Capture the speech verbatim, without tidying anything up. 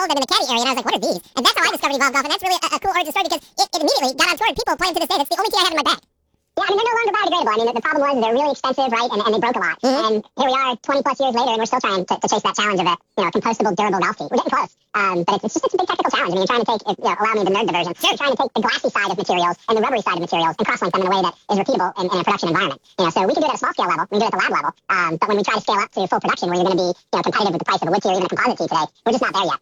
sold them in the caddy area, and I was like, what are these? And that's how I discovered Evolve Golf, and that's really a, a cool origin story because it, it immediately got on tour, and people play them to this day. That's the only tee I have in my bag. Yeah, I mean, they're no longer biodegradable. I mean, the, the problem was they're really expensive, right, and, and they broke a lot. Mm-hmm. And here we are twenty plus years later, and we're still trying to, to chase that challenge of a, you know, compostable, durable golf tee. We're getting close. Um, but it's, it's just it's a big technical challenge. I mean, you're trying to take, you know, allow me the nerd diversion. Sure. You're trying to take the glassy side of materials and the rubbery side of materials and cross-link them in a way that is repeatable in, in a production environment. You know, so we can do it at a small scale level, we can do it at the lab level. Um, but when we try to scale up to full production, where you're going to be, you know, competitive with the price of a wood tee or even a composite tee today, we're just not there yet.